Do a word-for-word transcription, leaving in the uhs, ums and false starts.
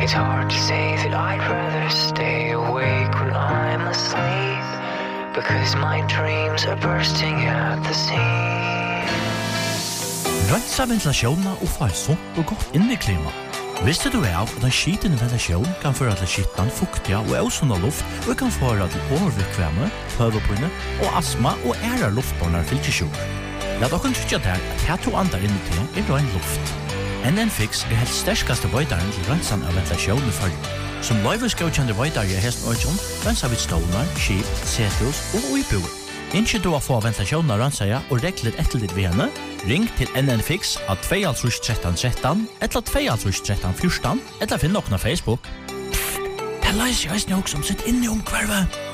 It's hard to say that I'd rather stay awake when I'm asleep, because my dreams are bursting at the seams. Rensa ventilasjonen og få et sunt og godt inneklima. Visste du av at en skitende ventilasjon kan føre til skittan, fuktiga og ausunda luft og kan føre til overvikvæme, høvepinne og astma og æra luftbornar fylkesjoner. Lad dere trykke der at her to andre inni til er ren luft. N N Fix er helt sterskaste veidaren til rensan av ventilasjon i følge. Som løyveskjøkjende veidar i hesten øyjon, rensa vi stålar, skip, sethus og uiboer. Innskje du å få ventilasjonen av rensaja og regler etter ditt ved henne, ring til N N Fix av to tre tre tre tre eller to tre tre fjorten eller finn noen av Facebook. Pff, det er leis jeg også som sitter inne i omkvarvet.